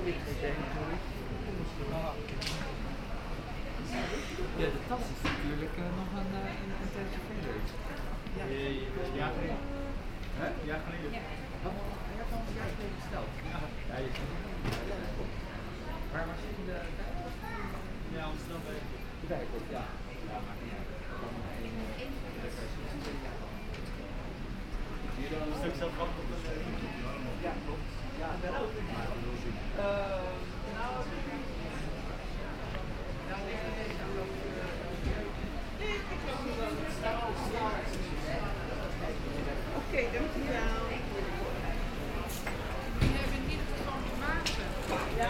Ja, de tas is natuurlijk nog een tijdje verder. Ja, ja geleden. Hè? Ja geleden. Ja. Hij had al een jaar geleden gesteld. Ja, ja je ziet het. Waar was je in de Ja, Amsterdam bij de Dijkhof, ja. Ja, maakt niet uit. Hier dan een stuk zelf op de Ja, klopt. Ja, ik ben ook. Oké, dankjewel. Die hebben in ieder geval gemaakt. Ja.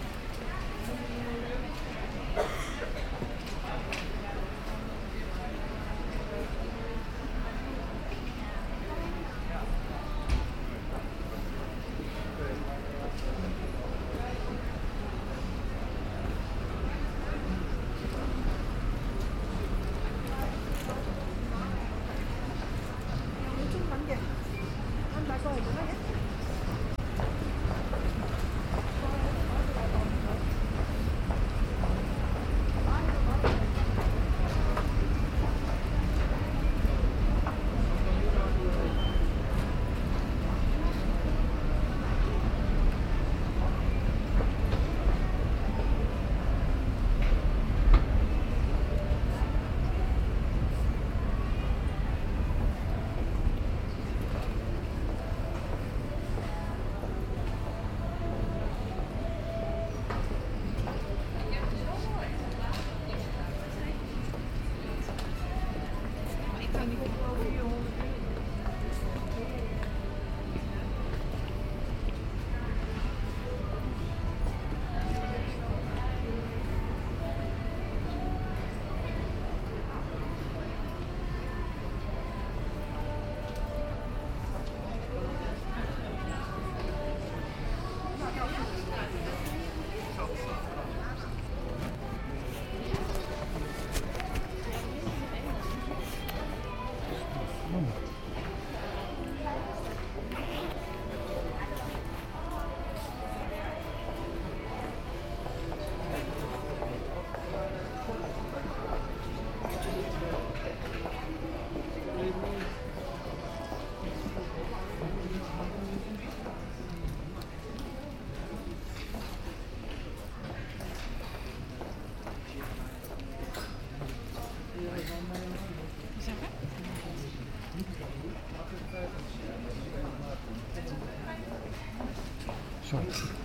Zo.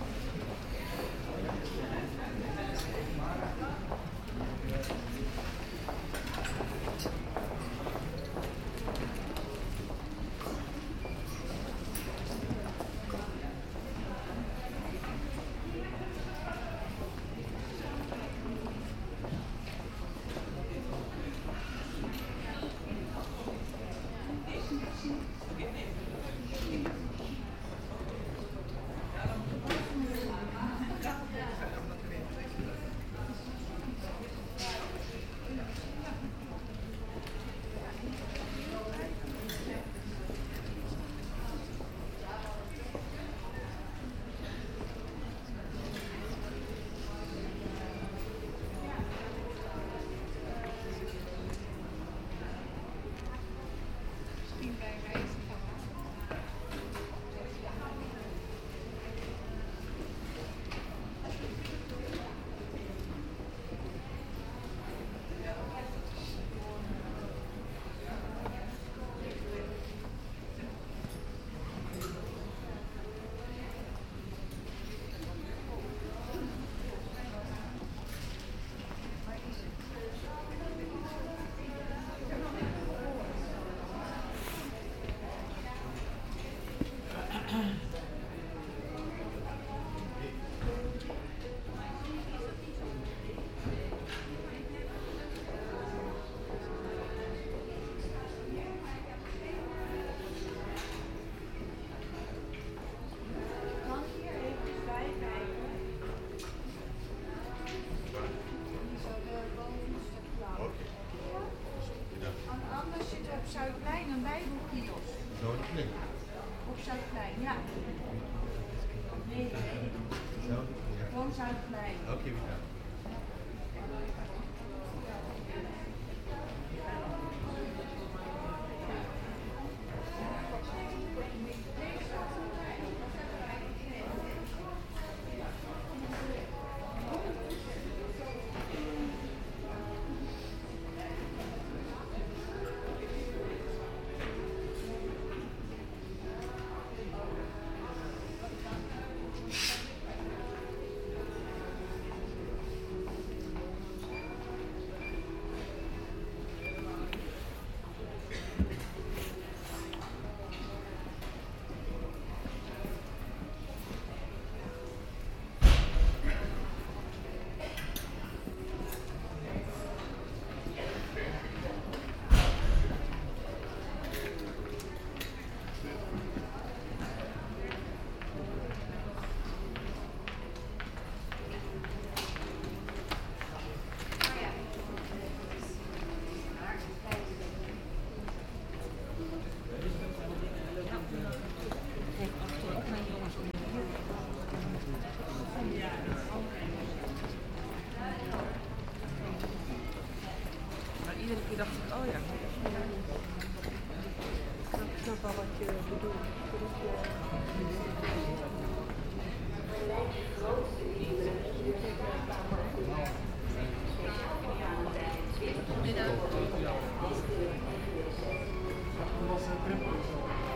Zuidplein een Bijbelkiosk. Zo, dat klinkt. Op Zuidplein, ja. Nee. Zo. zuiverlijn. Oké, Vita. Maar iedere keer dacht ik, oh ja. Ik snap wel wat je bedoelt. Middag.